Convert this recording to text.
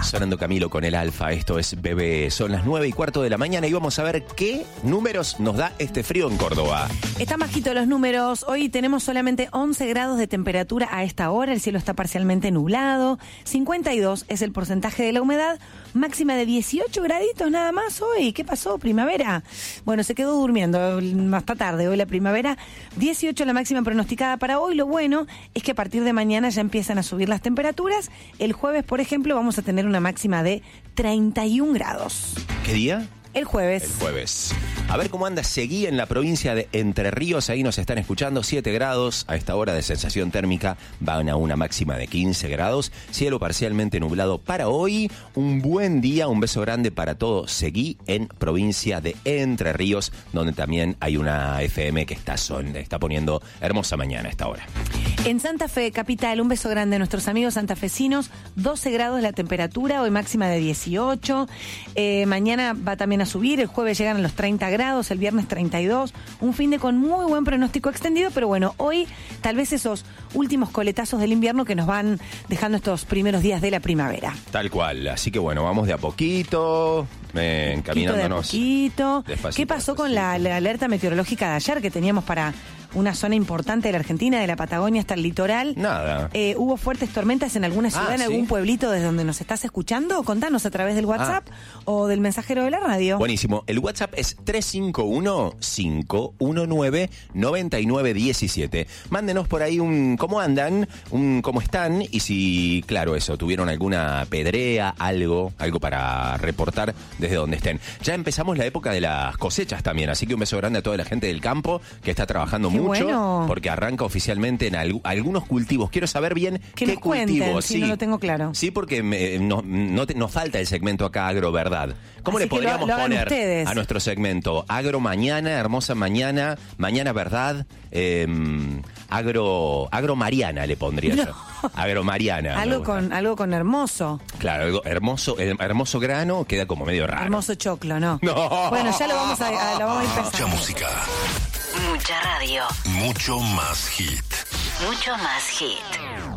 Sonando Camilo con el Alfa, esto es Bebé. Son las 9:15 de la mañana y vamos a ver qué números nos da este frío en Córdoba. Están bajitos los números. Hoy tenemos solamente 11 grados de temperatura a esta hora. El cielo está parcialmente nublado. 52 es el porcentaje de la humedad. Máxima de 18 graditos nada más hoy. ¿Qué pasó? ¿Primavera? Bueno, se quedó durmiendo hasta tarde hoy la primavera. 18 la máxima pronosticada para hoy. Lo bueno es que a partir de mañana ya empiezan a subir las temperaturas. El jueves, por ejemplo, vamos a tener una máxima de 31 grados. ¿Qué día? El jueves. El jueves. A ver cómo anda Seguí en la provincia de Entre Ríos. Ahí nos están escuchando. 7 grados a esta hora de sensación térmica. Van a una máxima de 15 grados. Cielo parcialmente nublado para hoy. Un buen día. Un beso grande para todos. Seguí en provincia de Entre Ríos, donde también hay una FM que está poniendo hermosa mañana a esta hora. En Santa Fe, capital, un beso grande a nuestros amigos santafesinos. 12 grados la temperatura. Hoy máxima de 18. Mañana va también a subir. El jueves llegan a los 30 grados, el viernes 32. Un fin de con muy buen pronóstico extendido, pero bueno, hoy tal vez esos últimos coletazos del invierno que nos van dejando estos primeros días de la primavera. Tal cual. Así que bueno, vamos de a poquito, encaminándonos. ¿Qué pasó con la alerta meteorológica de ayer que teníamos para una zona importante de la Argentina, de la Patagonia hasta el litoral? Nada. ¿Hubo fuertes tormentas en alguna ciudad, en algún pueblito desde donde nos estás escuchando? Contanos a través del WhatsApp o del mensajero de la radio. Buenísimo. El WhatsApp es 351-519-9917. Mándenos por ahí un cómo andan, un cómo están y si, claro, eso, tuvieron alguna pedrea, algo para reportar desde donde estén. Ya empezamos la época de las cosechas también, así que un beso grande a toda la gente del campo que está trabajando mucho, bueno, porque arranca oficialmente en algunos cultivos. Quiero saber bien qué cultivos. Sí, no lo tengo claro. Sí, porque nos falta el segmento acá Agroverdad. ¿Cómo así le podríamos poner ustedes a nuestro segmento? Agro Mañana, Hermosa Mañana, Mañana Verdad, Agro Mariana le pondría yo. Agro Mariana. algo con hermoso. Claro, algo hermoso, hermoso grano queda como medio raro. Hermoso choclo, ¿no? No. Bueno, ya lo vamos a ir pensando. Mucha música. Mucha radio. Mucho más hit. Mucho más hit.